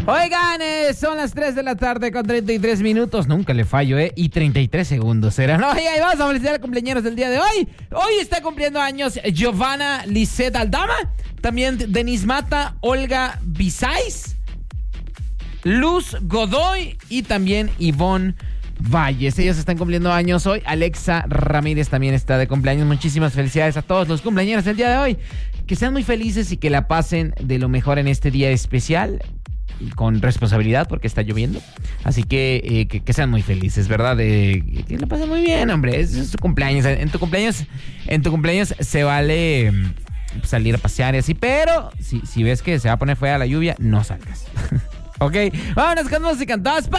Oigan, son las 3 de la tarde con 33 minutos. Nunca le fallo, y 33 segundos serán. Oye, vamos a felicitar a cumpleaños del día de hoy. Hoy está cumpliendo años Giovanna Lisset Aldama. También Denise Mata, Olga Bisais, Luz Godoy y también Ivonne Valles. Ellos están cumpliendo años hoy. Alexa Ramírez también está de cumpleaños. Muchísimas felicidades a todos los cumpleaños del día de hoy. Que sean muy felices y que la pasen de lo mejor en este día especial. Con responsabilidad porque está lloviendo. Así que sean muy felices, ¿verdad? Que la pasen muy bien, hombre. Es tu cumpleaños. En tu cumpleaños se vale salir a pasear y así. Pero si ves que se va a poner fea la lluvia, no salgas. Ok, vámonos con música entonces.